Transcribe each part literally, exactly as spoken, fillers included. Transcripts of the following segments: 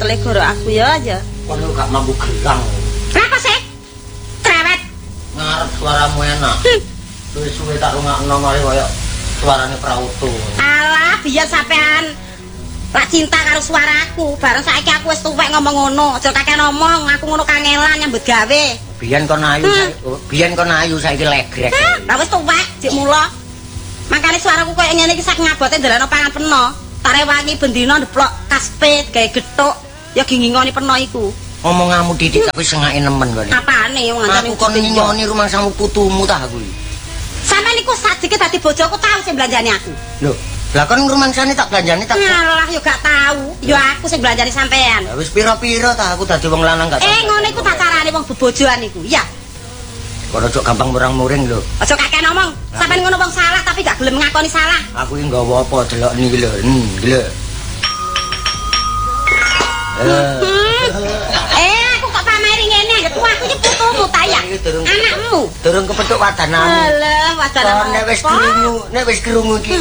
bakal goro aku ya aja. Kon gak mampu gelang. Kenapa sih? Cerewet. Ngarep suaramu enak. Wis suwe tak rungokno mari koyo suarane prauto. Alah, biar sampean lak cinta karo suaraku. Bareng saiki aku wis tuwek ngomong ngono. Aja kakek ngomong, aku ngono kangelan nyambut gawe. Biyen kon ayu, hmm. biyen kon ayu saiki legrek. Lah wis tuwek, dik mula. Makane suaraku koyo ngene iki sak ngabote ndelokno pangan peno. Tarewangi bendina ndeplok kaspet gawe gethuk. Ya gingingoni peno iku. Ngomonganmu didik tapi sengake nemen kok. Apane wong ngancani aku kon nyoni rumangsamu putumu ta aku iki. Sampeyan niku sadike dadi bojoku tau sing belanjani aku. Lho, lah kon rumangsane tak belanjani tak. Ngalah yo gak tahu. Yo aku sing belanjani sampean. Ya wis pira-pira ta aku dadi wong lanang gak. Eh ngono iku tak carane wong bebojoan iku. Ya. Kok ojo gampang murang-muring lho. Aja kakek ngomong. Sampeyan ngono wong salah tapi gak gelem ngakoni salah. Aku iki nggawa apa delok niki lho. Hmm, lho. Eh, aku kok pameri ngene, ya aku iki putumu ta ya. Anakmu. Durung kepethuk wadanamu. Alah, wadanamu. Nek wis krungu, nek wis krungu iki.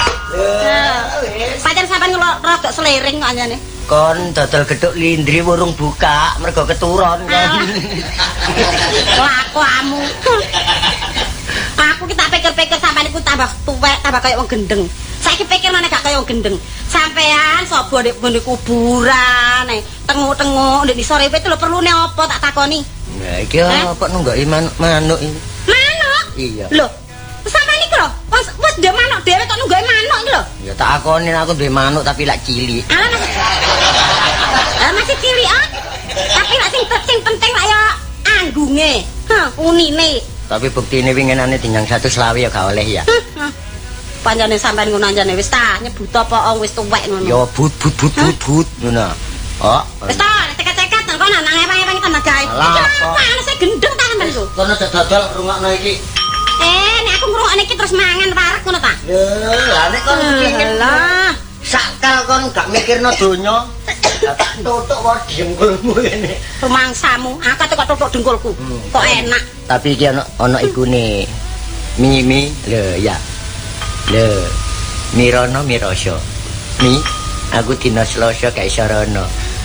Pancen sampean ngelok selering kok anyane. Kon dodol gedhuk lindri urung buka mergo keturon kon. Kelakuanmu. Aku ki tak pikir-pikir sampean iku tambah tuwek, tambah kaya wong gendeng. Saiki pikir maneh gak kaya wong gendeng. Sampean sapa ndek ngene kuburan, tenguk-tenguk ndek isore wit lho perlune apa tak takoni. Nah iki apa nunggoki manuk iki? Manuk? Iya. Lho, sampean iki lho, wis wis ndek manuk dhewe kok nunggoki manuk iki lho. Ya tak akoni aku duwe manuk tapi lak cilik. Alah masih. Ah masih cilik ah. Tapi lak sing sing penting lak ya anggunge. Hah, unine. Tapi buktine winginane dinyang seratus selawe ya gak oleh ya. Panjane sampean ngono anjane wis ta nyebut apa wis tuwek ngono. Ya but but but but but ngono. Oh. Wis ta cekat-cekat nang kono nang ewang-ewang tenaga. Iki apa sih gendeng ta sampean iku? Kono dodol rungokno iki. Eh nek aku ngrungokne iki terus mangan parek ngono ta? Lah nek kon mikir lah sakal kon gak mikirno donya. Tak tutuk wae dengkulmu ngene. Rumangsamu, aku kok tutuk dengkulku. Kok enak. Tapi iki ana ana ikune. Mimi lho ya. Lho, Mirono Mirosho. Mi, aku dina Selasa gak iso rono.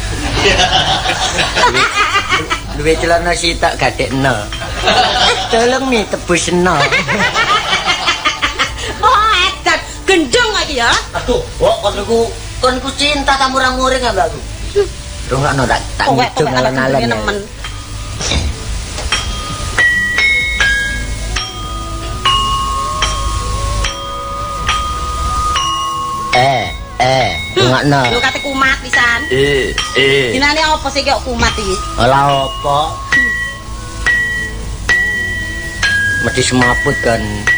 Duwe celana sitok gadekno. Tolong mi tebusno. Oh, edan gendeng iki ya. Aduh, kok kon niku kon ku cinta ta murang-muring ambakku. Rungokno tak tak ngidung alon-alon. Eh, eh, rungokno. Lho kate kumat pisan. Eh, eh. Dinane apa sih kok kumat iki? Ora apa. Mesti semaput kan.